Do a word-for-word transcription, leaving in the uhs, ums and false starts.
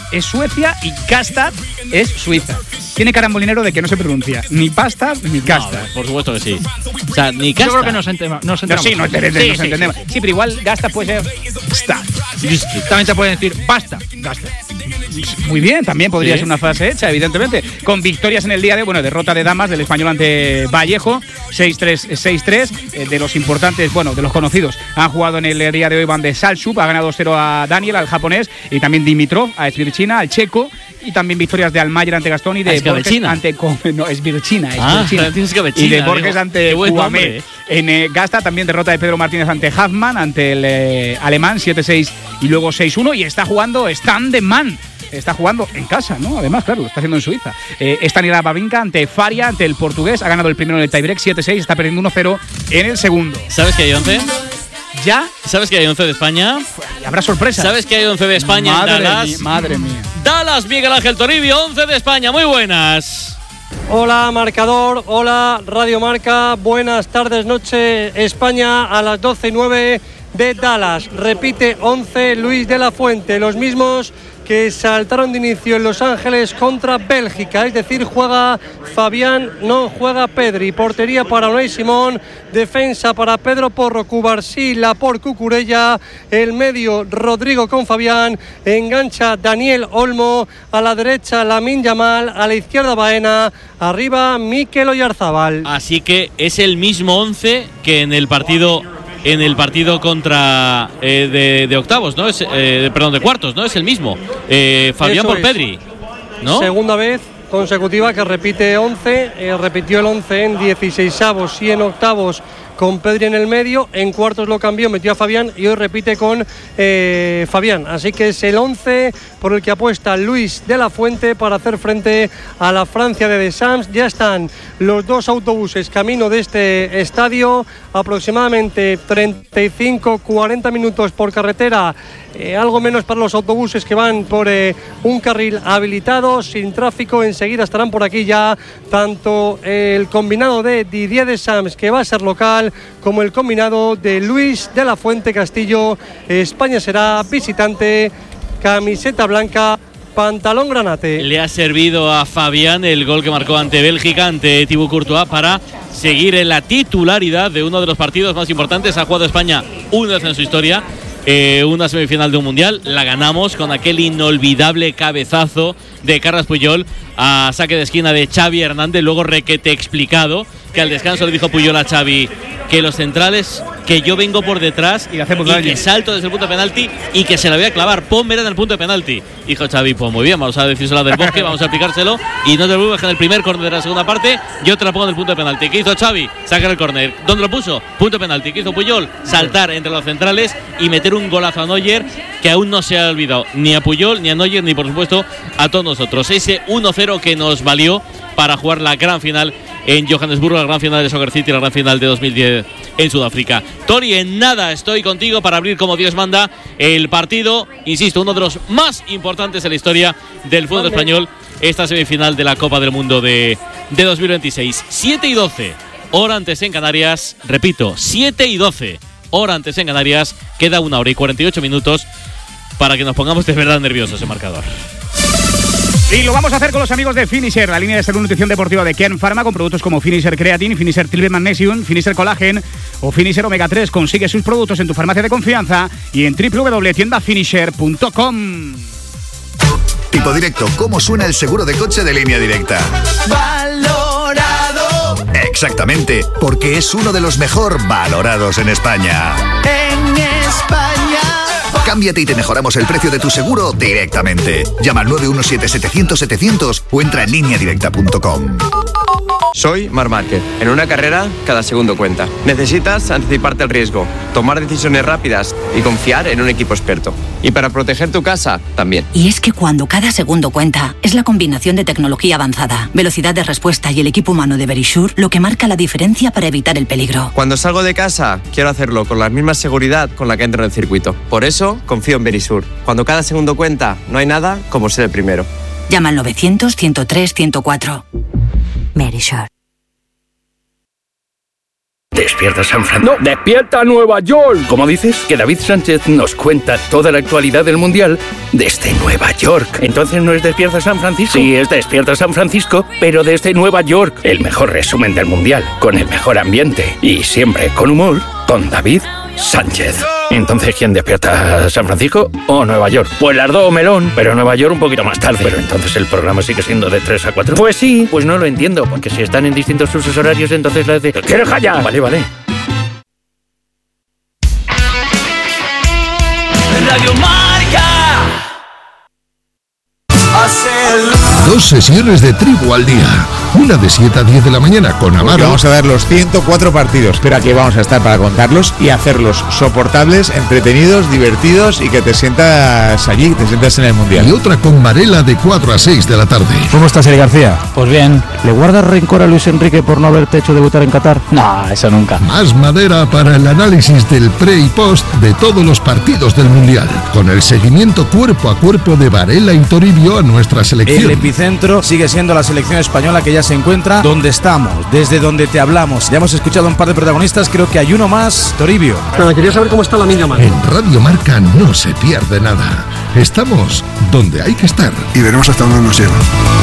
es Suecia y Kastad es Suiza. Tiene carambolinero de que no se pronuncia ni pasta ni Kastad. No, por supuesto que sí. O sea, ni Kastad. Yo creo que nos, entema, nos entendemos. No, sí, no, entendemos, sí, nos sí, entendemos. Sí, sí, sí, pero igual Kastad puede ser Kastad. También se puede decir basta, gasta. Muy bien, también podría ¿Sí? ser una frase hecha, evidentemente. Con victorias en el día de, bueno, derrota de damas del español ante Vallejo, seis tres, seis tres. Eh, de los importantes, bueno, de los conocidos, han jugado en el día de hoy Van de Salchuk, ha ganado dos cero a Daniel, al japonés, y también Dimitrov, a Svirchina, al checo, y también victorias de Almayer ante Gastón y de ¿Es Borges ante... No, es Virchina, es Ah, Virchina. tienes que Virchina, Y de Borges digo, ante qué buen Guamé. nombre, eh. En eh, Gasta también derrota de Pedro Martínez ante Huffman, ante el eh, alemán, siete seis y luego seis uno, y está jugando Stan de Man. Está jugando en casa, ¿no? Además, claro, lo está haciendo en Suiza. Eh, Stanislav Wawrinka ante Faria, ante el portugués. Ha ganado el primero en el tiebreak, siete seis. Está perdiendo uno cero en el segundo. ¿Sabes que hay once? ¿Ya? ¿Sabes que hay once de España? Y habrá sorpresas. ¿Sabes que hay once de España madre en Dallas? Mía, madre mía. Dallas, Miguel Ángel Toribio, once de España. Muy buenas. Hola marcador, hola Radio Marca, buenas tardes, noche España a las doce y nueve de Dallas. Repite once Luis de la Fuente, los mismos que saltaron de inicio en Los Ángeles contra Bélgica, es decir, juega Fabián, no juega Pedri, portería para Unai Simón, defensa para Pedro Porro, Cubarsí, Laporte, Cucurella, el medio Rodrigo con Fabián, engancha Daniel Olmo, a la derecha Lamine Yamal, a la izquierda Baena, arriba Mikel Oyarzabal. Así que es el mismo once que en el partido en el partido contra eh, de, de octavos, ¿no? Es, eh, perdón, de cuartos, ¿no? Es el mismo. Eh, Fabián Eso por es. Pedri, ¿no? Segunda vez consecutiva que repite once, eh, repitió el once en dieciseisavos y en octavos con Pedri en el medio, en cuartos lo cambió, metió a Fabián y hoy repite con eh, Fabián. Así que es el once por el que apuesta Luis de la Fuente para hacer frente a la Francia de Deschamps. Ya están los dos autobuses camino de este estadio, aproximadamente treinta y cinco a cuarenta minutos por carretera, eh, algo menos para los autobuses que van por eh, un carril habilitado, sin tráfico. Enseguida estarán por aquí ya tanto el combinado de Didier Deschamps, que va a ser local, como el combinado de Luis de la Fuente Castillo. España será visitante, camiseta blanca, pantalón granate. Le ha servido a Fabián el gol que marcó ante Bélgica, ante Thibaut Courtois, para seguir en la titularidad de uno de los partidos más importantes. Ha jugado España una vez en su historia, eh, una semifinal de un mundial. La ganamos con aquel inolvidable cabezazo de Carles Puyol a saque de esquina de Xavi Hernández. Luego requete explicado que al descanso le dijo Puyol a Xavi que los centrales, que yo vengo por detrás y, le hacemos y daño. que salto desde el punto de penalti y que se la voy a clavar. Ponme en el punto de penalti. Dijo Xavi, pues muy bien, vamos a decírselo del Bosque, vamos a aplicárselo y no te preocupes que en el primer córner de la segunda parte yo te la pongo en el punto de penalti. ¿Qué hizo Xavi? Sacar el córner. ¿Dónde lo puso? Punto de penalti. ¿Qué hizo Puyol? Saltar entre los centrales y meter un golazo a Neuer, que aún no se ha olvidado ni a Puyol, ni a Neuer, ni por supuesto a todos nosotros. Ese uno cero que nos valió para jugar la gran final en Johannesburgo, la gran final de Soccer City, la gran final de dos mil diez en Sudáfrica. Tori, en nada estoy contigo para abrir como Dios manda el partido, insisto, uno de los más importantes en la historia del fútbol español, esta semifinal de la Copa del Mundo de, de dos mil veintiséis. siete y doce, hora antes en Canarias, repito, siete y doce, hora antes en Canarias, queda una hora y cuarenta y ocho minutos para que nos pongamos de verdad nerviosos en marcador. Y lo vamos a hacer con los amigos de Finisher, la línea de salud nutrición deportiva de Kern Pharma, con productos como Finisher Creatine, Finisher Triple Magnesium, Finisher Collagen o Finisher Omega tres. Consigue sus productos en tu farmacia de confianza y en w w w punto tienda finisher punto com. Tipo Directo, ¿cómo suena el seguro de coche de Línea Directa? Valorado. Exactamente, porque es uno de los mejor valorados en España. En España. Cámbiate y te mejoramos el precio de tu seguro directamente. Llama al nueve uno siete, setecientos, setecientos o entra en línea directa punto com. Soy Marc Márquez. En una carrera, cada segundo cuenta. Necesitas anticiparte al riesgo, tomar decisiones rápidas y confiar en un equipo experto. Y para proteger tu casa, también. Y es que cuando cada segundo cuenta, es la combinación de tecnología avanzada, velocidad de respuesta y el equipo humano de Verisure lo que marca la diferencia para evitar el peligro. Cuando salgo de casa, quiero hacerlo con la misma seguridad con la que entro en el circuito. Por eso, confío en Verisure. Cuando cada segundo cuenta, no hay nada como ser el primero. Llama al novecientos, ciento tres, ciento cuatro. Verisure. Despierta San Francisco. No, despierta Nueva York. ¿Cómo dices? Que David Sánchez nos cuenta toda la actualidad del Mundial desde Nueva York. Entonces no es Despierta San Francisco. Sí, es Despierta San Francisco, pero desde Nueva York. El mejor resumen del Mundial, con el mejor ambiente y siempre con humor, con David Sánchez. Entonces, ¿quién despierta? ¿San Francisco o Nueva York? Pues las dos, melón, pero Nueva York un poquito más tarde. Pero entonces el programa sigue siendo de tres a cuatro. Pues sí, pues no lo entiendo, porque si están en distintos usos horarios, entonces la de... ¿Quieres calla? Vale, vale. Radio Marca. Dos sesiones de tribu al día. Una de siete a diez de la mañana con Amaro. Porque vamos a ver los ciento cuatro partidos, pero aquí vamos a estar para contarlos y hacerlos soportables, entretenidos, divertidos y que te sientas allí, te sientas en el Mundial. Y otra con Varela de cuatro a seis de la tarde. ¿Cómo estás, Eli García? Pues bien. ¿Le guardas rencor a Luis Enrique por no haberte hecho debutar en Qatar? No, eso nunca. Más madera para el análisis del pre y post de todos los partidos del Mundial, con el seguimiento cuerpo a cuerpo de Varela y Toribio a nuestra selección. El epicentro sigue siendo la selección española, que ya se encuentra donde estamos, desde donde te hablamos. Ya hemos escuchado un par de protagonistas, creo que hay uno más, Toribio. Nada, quería saber cómo está la Lamine Yamal. En Radio Marca no se pierde nada. Estamos donde hay que estar. Y veremos hasta dónde nos lleva.